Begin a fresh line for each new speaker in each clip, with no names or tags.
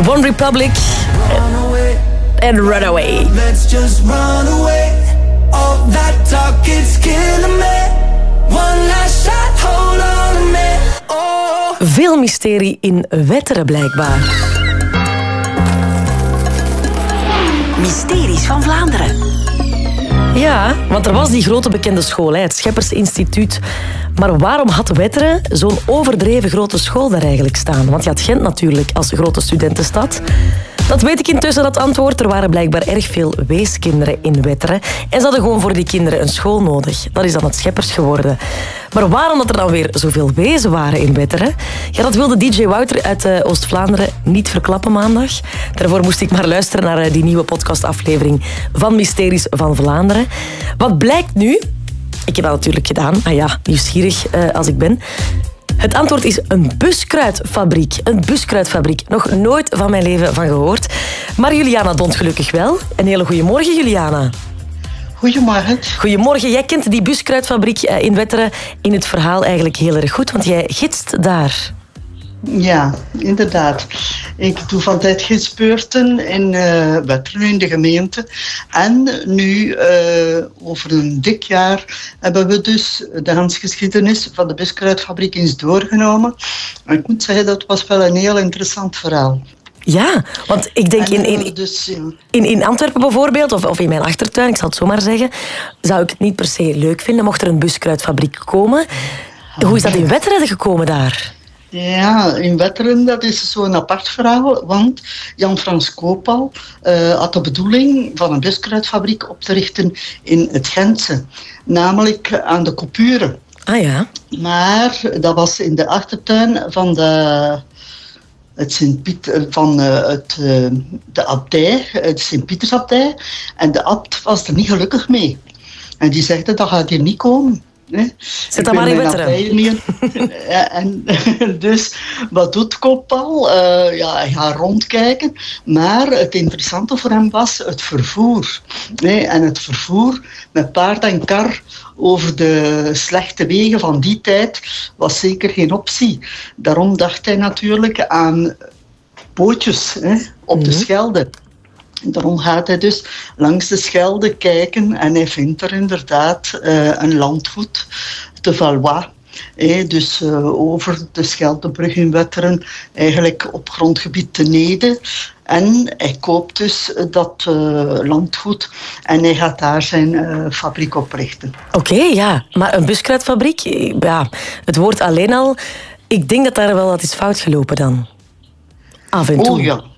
One Republic en Runaway.
Let's just run away. All that talk, it's killing me. One last shot, hold on to me. Oh.
Veel mysterie in Wetteren blijkbaar.
Mysteries van Vlaanderen.
Ja, want er was die grote bekende school, het Scheppers Instituut. Maar waarom had Wetteren zo'n overdreven grote school daar eigenlijk staan? Want je had Gent natuurlijk als grote studentenstad. Dat weet ik intussen, dat antwoord. Er waren blijkbaar erg veel weeskinderen in Wetteren. En ze hadden gewoon voor die kinderen een school nodig. Dat is dan het Scheppers geworden. Maar waarom dat er dan weer zoveel wezen waren in Wetteren? Ja, dat wilde DJ Wouter uit Oost-Vlaanderen niet verklappen maandag. Daarvoor moest ik maar luisteren naar die nieuwe podcastaflevering van Mysteries van Vlaanderen. Wat blijkt nu? Ik heb dat natuurlijk gedaan. Ah ja, nieuwsgierig als ik ben. Het antwoord is een buskruidfabriek. Een buskruidfabriek. Nog nooit van mijn leven van gehoord. Maar Juliana Dont gelukkig wel. Een hele goede morgen, Juliana.
Goedemorgen.
Goedemorgen. Jij kent die buskruidfabriek in Wetteren in het verhaal eigenlijk heel erg goed, want jij gidst daar.
Ja, inderdaad. Ik doe van tijd gidsbeurten in Wetteren, in de gemeente. En nu, over een dik jaar, hebben we dus de handelsgeschiedenis van de buskruidfabriek eens doorgenomen. En ik moet zeggen, dat was wel een heel interessant verhaal.
Ja, want ik denk in Antwerpen bijvoorbeeld, of in mijn achtertuin, ik zal het zo maar zeggen, zou ik het niet per se leuk vinden mocht er een buskruidfabriek komen. Hoe is dat in Wetteren gekomen daar?
Ja, in Wetteren, dat is zo'n apart verhaal, want Jan-Frans Koopal had de bedoeling van een buskruidfabriek op te richten in het Gentse, namelijk aan de Coupure.
Ah ja.
Maar dat was in de achtertuin van de abdij, de Sint-Pietersabdij, en de abt was er niet gelukkig mee. En die zegt, dat gaat hier niet komen. Nee.
Zit dat maar in Wetteren.
En dus, wat doet Koopal? Hij gaat rondkijken. Maar het interessante voor hem was het vervoer. Nee, en het vervoer met paard en kar over de slechte wegen van die tijd was zeker geen optie. Daarom dacht hij natuurlijk aan bootjes op de Schelde. Daarom gaat hij dus langs de Schelde kijken en hij vindt er inderdaad een landgoed, de Valois. Dus over de Scheldebrug in Wetteren, eigenlijk op grondgebied te Nede. En hij koopt dus dat landgoed en hij gaat daar zijn fabriek oprichten.
Oké, ja. Maar een buskruidfabriek, ja, het woord alleen al, ik denk dat daar wel wat is fout gelopen dan. Af en toe.
Oh ja.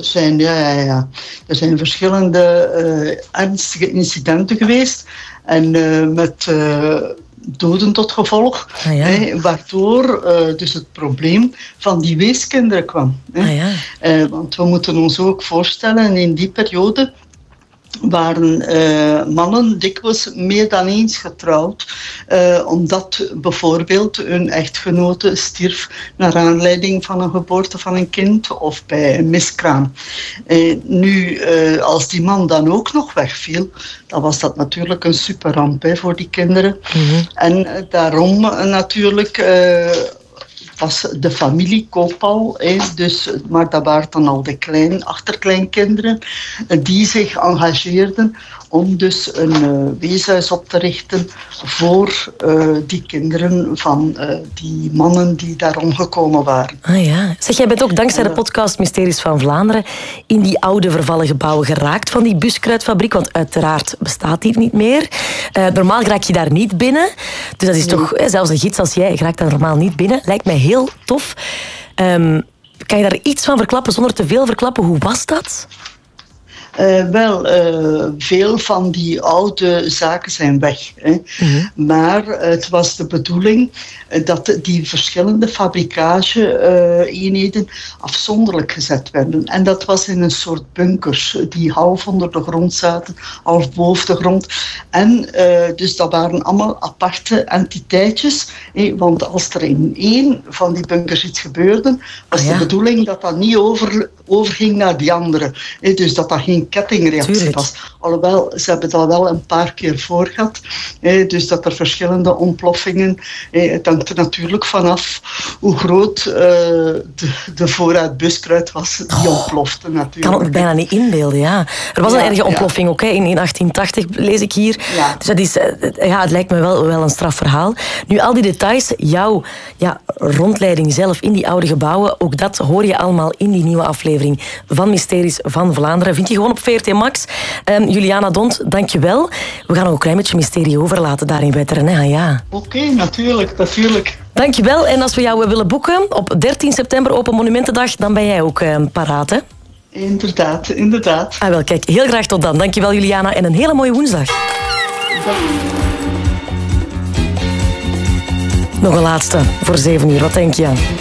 Er zijn verschillende ernstige incidenten geweest. En met doden tot gevolg.
Ah, ja.
Waardoor dus het probleem van die weeskinderen kwam.
Ah, ja.
Want we moeten ons ook voorstellen, in die periode waren mannen dikwijls meer dan eens getrouwd, omdat bijvoorbeeld hun echtgenote stierf naar aanleiding van een geboorte van een kind of bij een miskraam. Nu, als die man dan ook nog wegviel, dan was dat natuurlijk een superramp voor die kinderen. Mm-hmm. En daarom natuurlijk was de familie Koopal, dus, maar dat waren dan al de achterkleinkinderen, die zich engageerden om dus een weeshuis op te richten voor die kinderen van die mannen die daar omgekomen waren.
Ah ja. Zeg, jij bent ook dankzij de podcast Mysteries van Vlaanderen in die oude vervallen gebouwen geraakt van die buskruidfabriek, want uiteraard bestaat die niet meer. Normaal raak je daar niet binnen. Dus dat is toch, zelfs een gids als jij raakt daar normaal niet binnen. Lijkt mij heel tof. Kan je daar iets van verklappen zonder te veel verklappen? Hoe was dat?
Veel van die oude zaken zijn weg. Mm-hmm. Maar het was de bedoeling dat die verschillende fabrikage-eenheden afzonderlijk gezet werden. En dat was in een soort bunkers die half onder de grond zaten, half boven de grond. En dus dat waren allemaal aparte entiteitjes. Want als er in één van die bunkers iets gebeurde, was de bedoeling dat dat niet overging naar die andere. Dus dat dat geen een kettingreactie was. Alhoewel, ze hebben dat wel een paar keer voor gehad. Dus dat er verschillende ontploffingen... Het hangt er natuurlijk vanaf hoe groot de voorraad buskruid was die ontplofte natuurlijk.
Ik kan het me bijna niet inbeelden, ja. Er was een erge ontploffing ook, in 1880 lees ik hier. Ja. Dus dat is, het lijkt me wel een strafverhaal. Nu, al die details, jouw rondleiding zelf in die oude gebouwen, ook dat hoor je allemaal in die nieuwe aflevering van Mysteries van Vlaanderen. Vind je gewoon op VRT Max. Juliana Dont, dank je wel. We gaan ook een klein beetje mysterie overlaten daar in Wetteren. Hè? Ja.
Oké, natuurlijk.
Dank je wel. En als we jou willen boeken op 13 september Open Monumentendag, dan ben jij ook paraat, hè?
Inderdaad.
Ah, wel, kijk, heel graag tot dan. Dank je wel, Juliana. En een hele mooie woensdag. Nog een laatste voor 7 uur. Wat denk je?